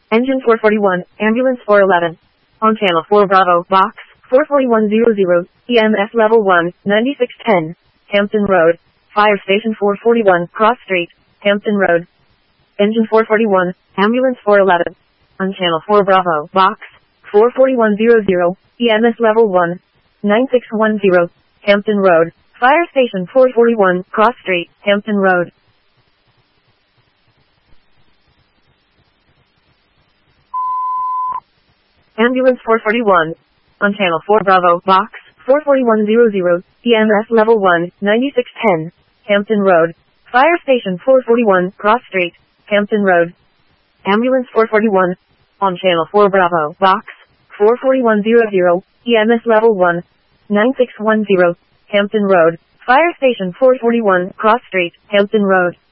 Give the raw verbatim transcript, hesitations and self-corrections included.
Engine four forty-one, Ambulance four eleven. On Channel four Bravo, Box four forty-one hundred, E M S Level one, ninety-six ten, Hampton Road. Fire Station four forty-one, Cross Street, Hampton Road. Engine four forty-one, Ambulance four eleven. On Channel four Bravo, Box four forty-one hundred, E M S Level one, ninety-six ten, Hampton Road. Fire Station four forty-one, Cross Street, Hampton Road. Ambulance four forty-one. On Channel four Bravo, Box four forty-one hundred, E M S Level one, ninety-six ten, Hampton Road. Fire Station four forty-one, Cross Street, Hampton Road. Ambulance four forty-one. On Channel four Bravo, Box four forty-one hundred, E M S Level one, ninety-six ten, Hampton Road. Fire Station four forty-one, Cross Street, Hampton Road.